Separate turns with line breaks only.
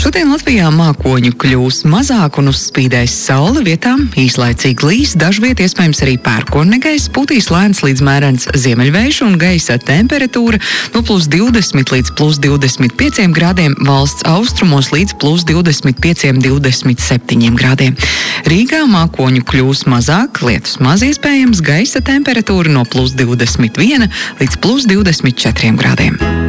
Šodien Latvijā mākoņu kļūs mazāk un uzspīdēs saule, vietām īslaicīgi līs, dažviet iespējams arī pērkonnegaiss, pūtīs lēns līdz mērens ziemeļvējš un gaisa temperatūra no +20 līdz +25 grādiem, valsts austrumos līdz +25–27 grādiem. Rīgā mākoņu kļūs mazāk, lietus maz iespējams, gaisa temperatūra no +21 līdz +24 grādiem.